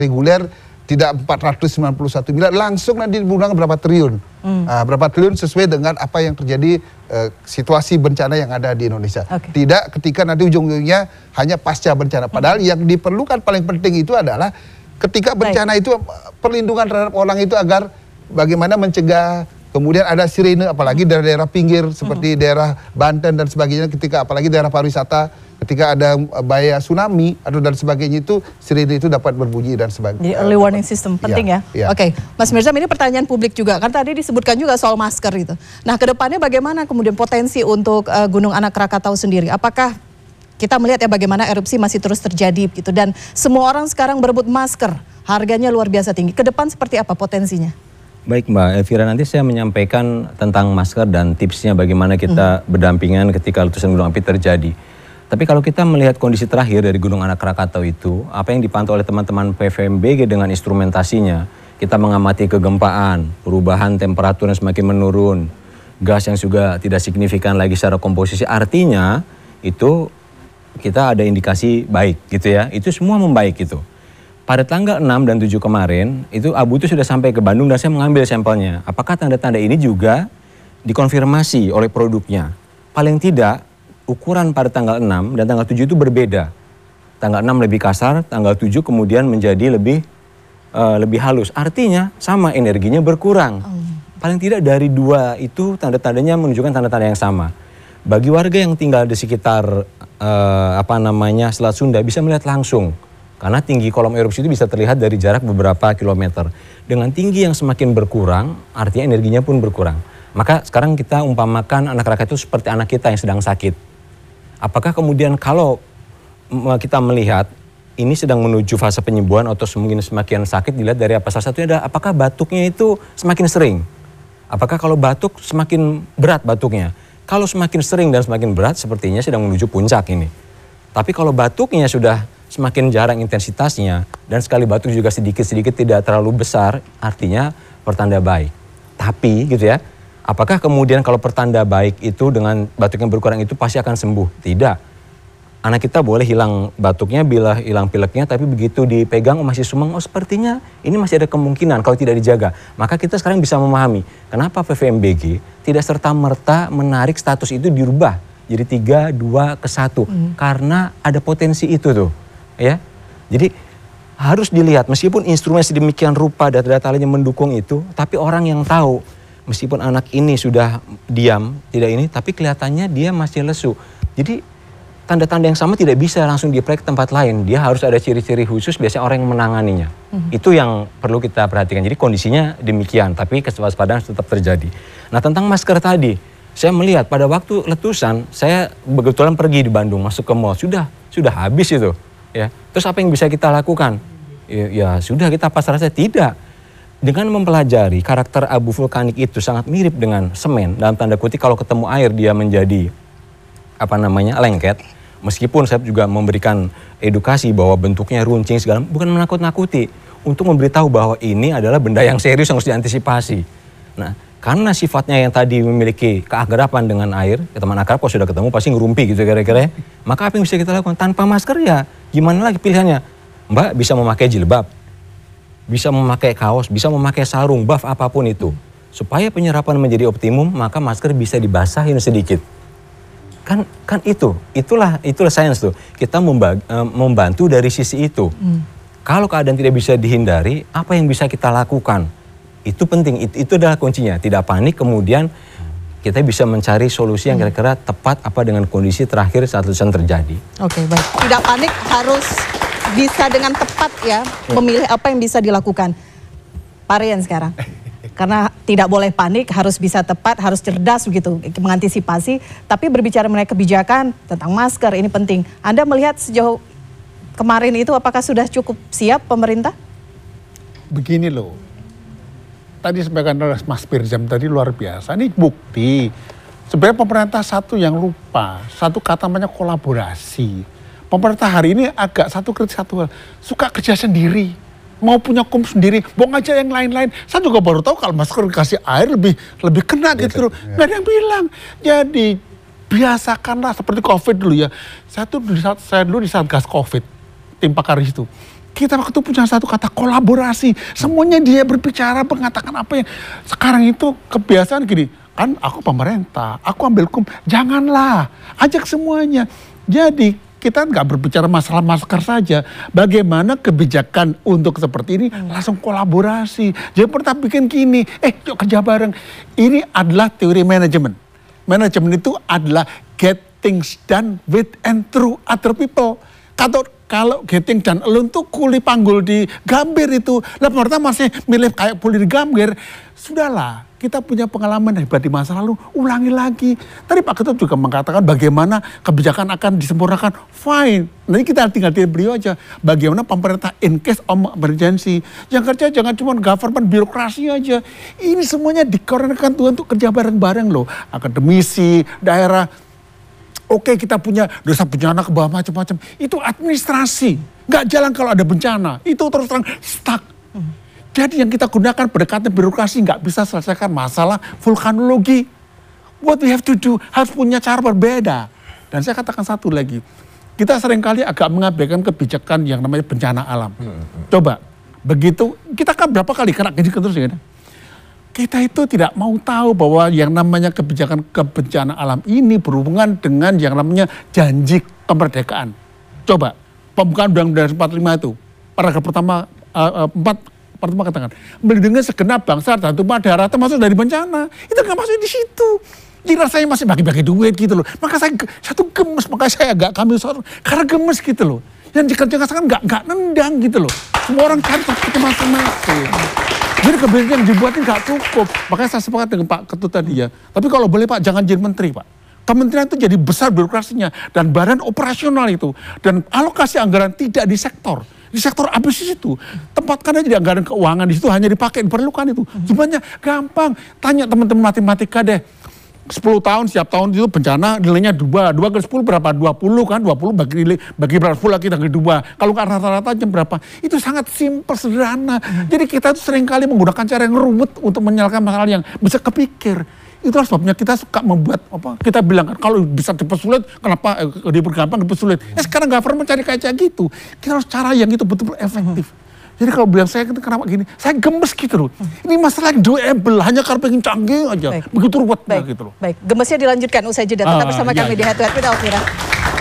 reguler tidak 491 miliar, langsung nanti menggunakan berapa triliun. Berapa triliun sesuai dengan apa yang terjadi situasi bencana yang ada di Indonesia. Tidak ketika nanti ujung-ujungnya hanya pasca bencana. Padahal yang diperlukan paling penting itu adalah ketika bencana itu perlindungan terhadap orang itu agar bagaimana mencegah. Kemudian ada sirene, apalagi daerah-daerah pinggir seperti daerah Banten dan sebagainya, ketika apalagi daerah pariwisata, ketika ada bahaya tsunami atau dan sebagainya itu sirene itu dapat berbunyi dan sebagainya. Jadi early warning system penting ya. Oke, Mas Mirzam, ini pertanyaan publik juga kan tadi disebutkan juga soal masker itu. Nah, kedepannya bagaimana kemudian potensi untuk Gunung Anak Krakatau sendiri? Apakah kita melihat ya bagaimana erupsi masih terus terjadi gitu dan semua orang sekarang berebut masker, harganya luar biasa tinggi. Ke depan seperti apa potensinya? Baik Mbak Elvira, nanti saya menyampaikan tentang masker dan tipsnya bagaimana kita berdampingan ketika letusan gunung api terjadi. Tapi kalau kita melihat kondisi terakhir dari Gunung Anak Krakatau itu, apa yang dipantau oleh teman-teman PVMBG dengan instrumentasinya, kita mengamati kegempaan, perubahan temperatur yang semakin menurun, gas yang juga tidak signifikan lagi secara komposisi, artinya itu kita ada indikasi baik gitu ya, itu semua membaik gitu. Pada tanggal 6 dan 7 kemarin, itu abu itu sudah sampai ke Bandung dan saya mengambil sampelnya. Apakah tanda-tanda ini juga dikonfirmasi oleh produknya? Paling tidak, ukuran pada tanggal 6 dan tanggal 7 itu berbeda. Tanggal 6 lebih kasar, tanggal 7 kemudian menjadi lebih halus. Artinya sama, energinya berkurang. Paling tidak dari dua itu tanda-tandanya menunjukkan tanda-tanda yang sama. Bagi warga yang tinggal di sekitar Selat Sunda bisa melihat langsung. Karena tinggi kolom erupsi itu bisa terlihat dari jarak beberapa kilometer. Dengan tinggi yang semakin berkurang, artinya energinya pun berkurang. Maka sekarang kita umpamakan anak Krakatau itu seperti anak kita yang sedang sakit. Apakah kemudian kalau kita melihat ini sedang menuju fase penyembuhan atau mungkin semakin sakit, dilihat dari apa? Salah satunya adalah apakah batuknya itu semakin sering? Apakah kalau batuk semakin berat batuknya? Kalau semakin sering dan semakin berat sepertinya sedang menuju puncak ini. Tapi kalau batuknya sudah semakin jarang intensitasnya dan sekali batuk juga sedikit-sedikit tidak terlalu besar, artinya pertanda baik. Tapi gitu ya, apakah kemudian kalau pertanda baik itu dengan batuk yang berkurang itu pasti akan sembuh? Tidak. Anak kita boleh hilang batuknya, bila hilang pileknya, tapi begitu dipegang masih sumeng, oh sepertinya ini masih ada kemungkinan kalau tidak dijaga. Maka kita sekarang bisa memahami kenapa PVMBG tidak serta-merta menarik status itu dirubah jadi 3, 2, ke 1. Karena ada potensi itu tuh. Ya, jadi harus dilihat meskipun instrumen sedemikian rupa data-data lainnya mendukung itu, tapi orang yang tahu meskipun anak ini sudah diam tidak ini, tapi kelihatannya dia masih lesu. Jadi tanda-tanda yang sama tidak bisa langsung diaplik ke tempat lain, dia harus ada ciri-ciri khusus biasanya orang yang menanganinya. Itu yang perlu kita perhatikan. Jadi kondisinya demikian, tapi kewaspadaan tetap terjadi. Nah tentang masker tadi, saya melihat pada waktu letusan saya kebetulan pergi di Bandung masuk ke mall, sudah habis itu. Ya, terus apa yang bisa kita lakukan? Ya sudah kita pasrah saja. Tidak. Dengan mempelajari karakter abu vulkanik itu sangat mirip dengan semen. Dalam tanda kutip kalau ketemu air dia menjadi lengket. Meskipun saya juga memberikan edukasi bahwa bentuknya runcing segala, bukan menakut-nakuti. Untuk memberitahu bahwa ini adalah benda yang serius yang harus diantisipasi. Nah, karena sifatnya yang tadi memiliki keakraban dengan air, teman akrab kalau sudah ketemu pasti ngerumpi gitu kira-kira ya. Maka apa yang bisa kita lakukan? Tanpa masker ya gimana lagi pilihannya? Mbak bisa memakai jilbab, bisa memakai kaos, bisa memakai sarung, buff apapun itu. Supaya penyerapan menjadi optimum, maka masker bisa dibasahin sedikit. Kan itulah sains tuh. Kita membantu dari sisi itu. Kalau keadaan tidak bisa dihindari, apa yang bisa kita lakukan? Itu penting, itu adalah kuncinya. Tidak panik, kemudian kita bisa mencari solusi yang kira-kira tepat apa dengan kondisi terakhir saat letusan terjadi. Oke, baik. Tidak panik, harus bisa dengan tepat ya memilih apa yang bisa dilakukan. Pak Rian sekarang. Karena tidak boleh panik, harus bisa tepat, harus cerdas begitu mengantisipasi. Tapi berbicara mengenai kebijakan tentang masker ini penting. Anda melihat sejauh kemarin itu apakah sudah cukup siap pemerintah? Begini loh. Tadi sampaikan oleh Mas Mirzam tadi luar biasa. Ini bukti. Sebenarnya pemerintah satu yang lupa. Satu kata namanya kolaborasi. Pemerintah hari ini agak satu kritik satu hal. Suka kerja sendiri. Mau punya hukum sendiri. Buang aja yang lain-lain. Saya juga baru tahu kalau masker dikasih air lebih kena gitu. Nggak ada yang bilang. Jadi biasakanlah seperti COVID dulu ya. Saya dulu di Satgas COVID. Tim pakar itu. Kita waktu itu punya satu kata kolaborasi. Semuanya dia berbicara, mengatakan apa yang sekarang itu kebiasaan gini. Kan aku pemerintah, aku ambil hukum. Janganlah, ajak semuanya. Jadi kita nggak berbicara masalah masker saja. Bagaimana kebijakan untuk seperti ini langsung kolaborasi. Jangan pernah bikin gini, yuk kerja bareng. Ini adalah teori manajemen. Manajemen itu adalah get things done with and through other people. Kalau getting done alone tuh kuli panggul di Gambir itu. Lah pemerintah masih milih kayak kuli di Gambir. Sudahlah, kita punya pengalaman hebat di masa lalu, ulangi lagi. Tadi Pak Ketut juga mengatakan bagaimana kebijakan akan disempurnakan. Fine, nanti kita tinggal beliau aja. Bagaimana pemerintah in case of emergency. Yang kerja jangan cuma government birokrasi aja. Ini semuanya dikoordinasikan Tuhan untuk kerja bareng-bareng loh. Akademisi, daerah. Oke, kita punya dosa bencana ke bawah macam-macam. Itu administrasi. Nggak jalan kalau ada bencana. Itu terus terang stuck. Jadi yang kita gunakan pendekatan birokrasi nggak bisa selesaikan masalah vulkanologi. What we have to do harus punya cara berbeda. Dan saya katakan satu lagi. Kita seringkali agak mengabaikan kebijakan yang namanya bencana alam. Coba, begitu, kita kan berapa kali kena gini terus ya. Kita itu tidak mau tahu bahwa yang namanya kebijakan kebencanaan alam ini berhubungan dengan yang namanya janji kemerdekaan. Coba, pembukaan Undang-Undang 45 itu, paragraf pertama 4 pertama katakan, melindungi segenap bangsa dan tumpah darah termasuk dari bencana. Itu nggak masuk di situ. Jadi rasanya masih bagi-bagi duit gitu loh. Maka saya tuh gemes, maka saya agak kami karena gemes gitu loh. Yang dikerjakan sekarang nggak nendang gitu loh. Semua orang cari seperti masing-masing. Jadi kebijakan yang dibuatin nggak cukup. Makanya saya sepakat dengan Pak Ketut tadi ya. Tapi kalau boleh Pak, jangan jadi menteri Pak. Kementerian itu jadi besar birokrasinya. Dan badan operasional itu. Dan alokasi anggaran tidak di sektor. Di sektor habis di situ. Tempatkan aja di anggaran keuangan di situ hanya dipakai, diperlukan itu. Jumlahnya gampang. Tanya teman-teman matematika deh. 10 tahun, setiap tahun itu bencana nilainya 2 ke 10 berapa? 20 kan, 20 bagi berapa 10 lagi bagi 2. Kalau rata-rata jam berapa? Itu sangat simpel, sederhana. Jadi kita itu seringkali menggunakan cara yang rumit untuk menyelesaikan masalah yang bisa kepikir. Itulah sebabnya kita suka membuat, kita bilang kalau bisa dipersulit, kenapa dipergampang dipersulit. Sekarang government cari kayak gitu. Kita harus cara yang itu betul-betul efektif. Jadi kalau bilang saya kenapa gini, saya gemes gitu loh. Ini masalah yang doable, hanya karena pengen canggih aja. Begitu ruwetnya gitu loh. Baik, gemesnya dilanjutkan usai jeda. Tetap bersama kami di Head to Head with Elvira.